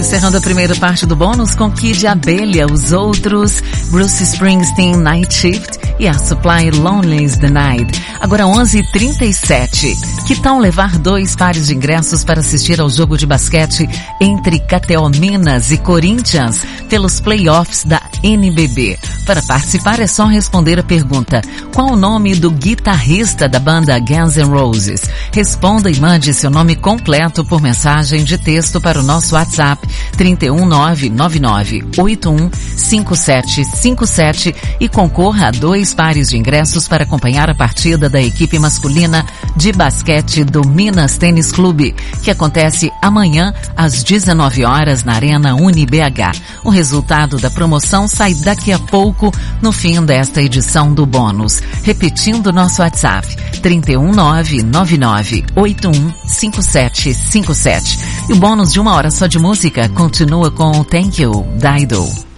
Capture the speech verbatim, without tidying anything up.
encerrando a primeira parte do bônus com Kid Abelha, Os Outros, Bruce Springsteen, Night Shift e a Supply, Lonely is the Night. Agora onze e trinta e sete. Que tal levar dois pares de ingressos para assistir ao jogo de basquete entre K T O Minas e Corinthians pelos playoffs da N B B? Para participar é só responder a pergunta: qual o nome do guitarrista da banda Guns N' Roses? Responda e mande seu nome completo por mensagem de texto para o nosso WhatsApp trinta e um nove nove nove oito um cinco sete cinco sete e concorra a dois pares de ingressos para acompanhar a partida da equipe masculina de basquete do Minas Tênis Clube, que acontece amanhã às dezenove horas na Arena UniBH. O resultado da promoção sai daqui a pouco no fim desta edição do bônus. Repetindo nosso WhatsApp trinta e um nove nove nove oito um cinco sete cinco sete. E o bônus de uma hora só de música continua com Thank You, Dido.